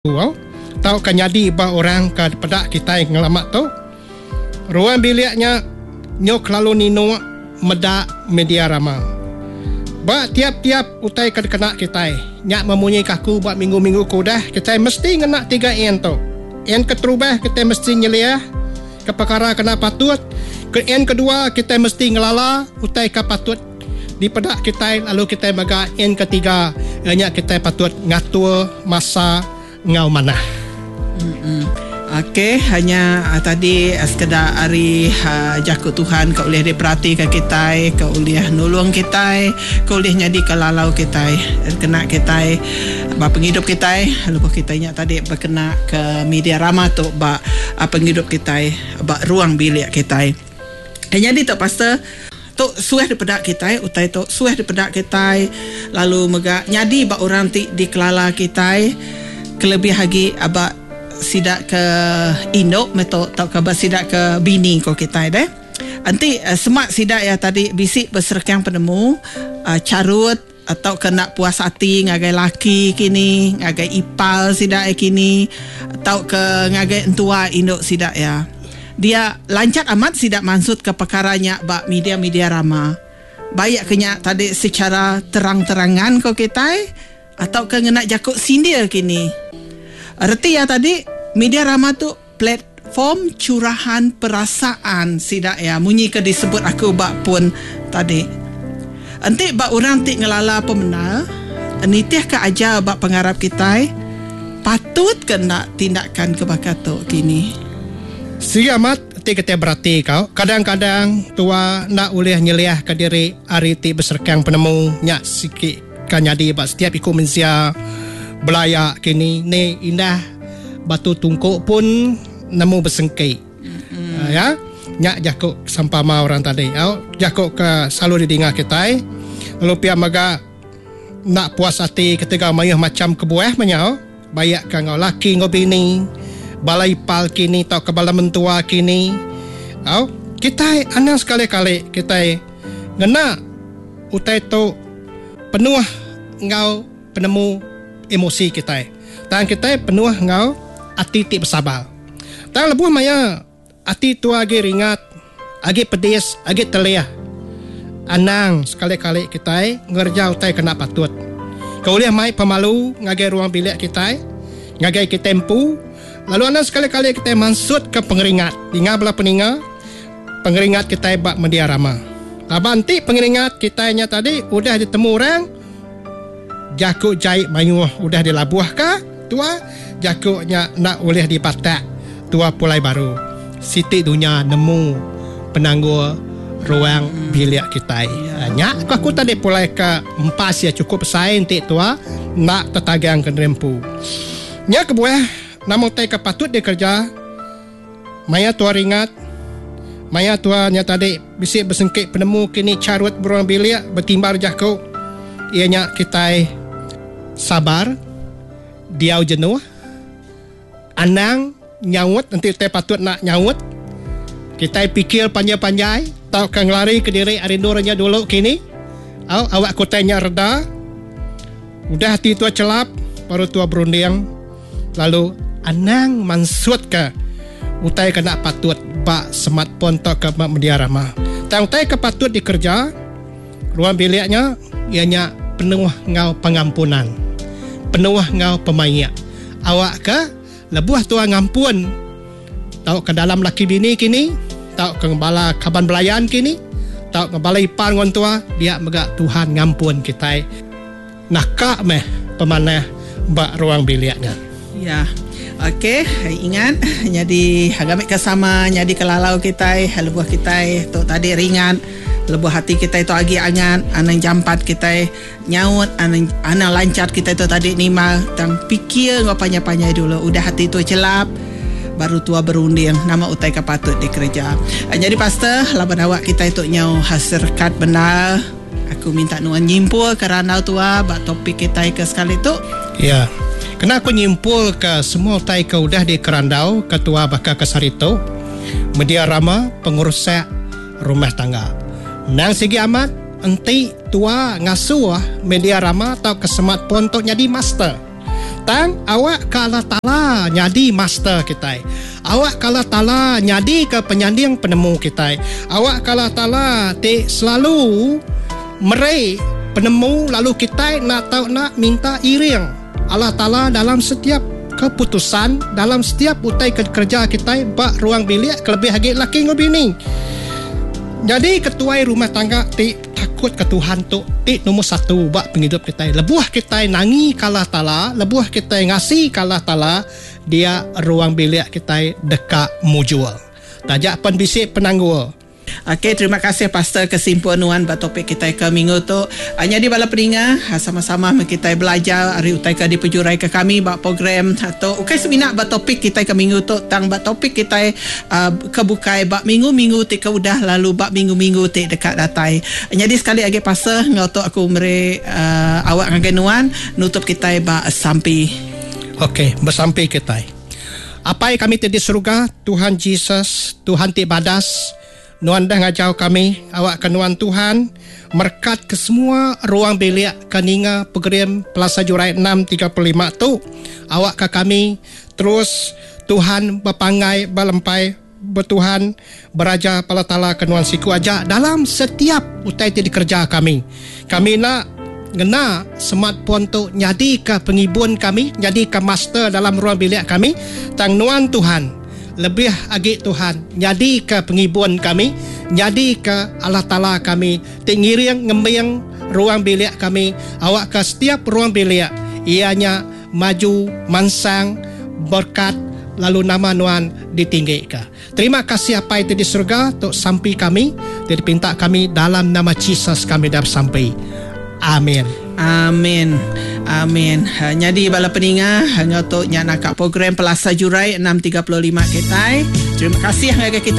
Tahu kan jadi ba orang ke pedak kita yang ngelamat tu. Ruang biliknya nyok lalu nino medak media rama. Ba tiap-tiap utai kena kita. Nyak memunyi kaku buat minggu-minggu kudah kita mesti ngena 3 en tu. En keterubah kita mesti nyeliah ke perkara kena patut. Ke en kedua kita mesti ngelala utai ke patut di pedak kita, lalu kita baga en ketiga nyak kita patut ngatur masa ngau mana. Okey, hanya tadi sekedar hari jakut Tuhan kau boleh diperhatikan kita, kau boleh nolong kita, kau boleh nyadi kelalau kita, kena kita penghidup kita, lepas kita ingat tadi berkena ke media rama tu ba penghidup kita, ba ruang bilik kita. Jadi tu pastor tu suah daripada kita, utai tu suah daripada kita, lalu mega nyadi ba orang di kelala kita, kelebih lagi abak sidak ke induk meto tau ke sidak ke bini ko kita deh. Anti semak sidak ya tadi bisik berserkang penemu carut atau kena puas hati ngagai laki kini, ngagai ipal sidak kini, atau ke ngagai entua induk sidak ya. Dia lancat amat sidak maksud ke perkaranya bak media-media rama. Bayak kenya tadi secara terang-terangan ko kita atau ke ngena jakut sindir kini. Arti ya tadi media rama tu platform curahan perasaan sidak ya munyi ke disebut aku bak pun tadi. Nanti bak orang tik ngelala pemenal nitih ke aja bak pengarap kita patut kena tindakan kebakato kini. Si amat ti kita berarti kau kadang-kadang tua nak boleh nyeliah ke diri hari ti berserkang penemu nyak sikit kan jadi bak setiap ikut mensia belayak kini ni indah batu tungkuk pun nemu bersengkai. Ya nyak jakuk sampama orang tadi jakuk ke selalu didengar kita lalu pihak maga nak puas hati ketika mayuh macam kebuah menyau bayak ke ngau laki ngau bini balai pal kini tau kebala mentua kini kita anang sekali-kali kita ngena utai tu penuh ngau penemu emosi kita. Tangan kita penuh ngau hati ti bersabar. Tangan lebuh maya hati tu agi ringat, agi pedis, agi teliah. Anang sekali-kali kita ngerja utai kena patut. Kau boleh mai pemalu ngagai ruang bilik kita, ngagai kita tempu. Lalu anang sekali-kali kita mansut ke pengeringat. Ingat belah peninga, pengeringat kita bak media rama. Abanti pengeringat kita nya tadi udah ditemu orang. Jakuk jahit mayuh udah dilabuh kah? Tua jakuknya nak boleh dipatak. Tua pulai baru. Siti dunia nemu penangguh ruang bilik kita. Nyak aku tadi pulai ke empas ya cukup sain ti tua nak tetagang ke rempu. Nyak kebuah namun tai ke patut dia kerja. Maya tua ringat. Maya tua nya tadi bisik bersengkit penemu kini carut beruang bilik bertimbar jakuk. Ianya kita sabar, diau jenuh, anang nyawut nanti kita patut nak nyawut. Kita fikir panjang-panjang, tahu kang lari ke diri arindurnya dulu kini. Awak kotanya reda, udah hati tua celap, baru tua berunding, lalu anang mansut ke utai kena patut bak smartphone tak ke media rama. Tahu utai ke patut dikerja, ruang biliknya ianya penuh ngau pengampunan, penuh ngau pemayak. Awak ke lebuh tua ngampun, tahu ke dalam laki bini kini, tahu ke ngebala kaban belayan kini, tahu ngebala ipar ngon tua, dia megak Tuhan ngampun kita. Nakak meh pemanah bak ruang biliknya. Ya. Okey, ingat jadi agamik kesama jadi kelalau kita, lebuh kita tu tadi ringan. Lebuh hati kita itu agi angan, anang jampat kita nyaut, anang lancat kita itu tadi nima, tang pikir ngopanya-panya dulu. Udah hati itu celap, baru tua berunding, nama utai kapatut di kerja. Jadi pastor, laban awak kita itu nyau hasilkat benar. Aku minta nuan nyimpul kerana tua, bak topik kita ke sekali itu. Ya, kena aku nyimpul ke semua utai ke udah di kerandau, ketua bakal ke sarito, media rama, pengurus rumah tangga. Nang segi amat enti tua ngasuh media rama atau ke smartphone tu jadi master. Tang awak ke Allah Ta'ala nyadi master kita. Awak ke Allah Ta'ala nyadi ke penyanding penemu kita. Awak ke Allah Ta'ala selalu merai penemu, lalu kita nak tahu nak minta iring Allah Ta'ala dalam setiap keputusan, dalam setiap utai kerja kita, bak ruang bilik kelebih hagi laki dengan bini. Jadi ketuai rumah tangga takut ke Tuhan tu nombor satu bak penghidup kita. Lebuh kita nangi ke Allah Ta'ala, lebuh kita ngasih ke Allah Ta'ala, dia ruang bilik kita dekat mujul. Tajak penbisik penanggul. Okey, terima kasih Pastor kesimpulan buat topik kita ke minggu tu. Jadi bala peninga sama-sama kita belajar hari utai ke dipejurai ke kami buat program atau seminar buat topik kita ke minggu tu tang buat topik kita kebukai buat minggu-minggu tik udah lalu buat minggu-minggu tik dekat datai. Jadi sekali lagi Pastor ngotok aku beri awak ngagenuan nutup kita buat sampai. Okey, bersampai kita. Apa yang kami di surga, Tuhan Yesus, Tuhan ti badas, Nuan dah ngajau kami, awak kenuan Tuhan, merkat ke semua ruang bilik kaninga program Plaza Jurai 635 tu. Awak ke kami, terus Tuhan berpangai, berlempai, bertuhan, beraja pala tala kenuan siku aja dalam setiap utai di kerja kami. Kami nak ngena smartphone tu nyadi ke pengibun kami, nyadi ke master dalam ruang bilik kami, tang nuan Tuhan. Lebih agi Tuhan nyadi ke pengibun kami, nyadi ke Allah Ta'ala kami, tingiring ngembang ruang bilik kami. Awak ke setiap ruang bilik ianya maju mansang berkat, lalu nama nuan ditinggi ke. Terima kasih apa itu di surga untuk sampai kami, dipinta kami dalam nama Yesus kami dah sampai. Amin. Amin. Amin. Jadi bala peninga hanya untuk nak program Plaza Jurai 635 kita. Terima kasih kita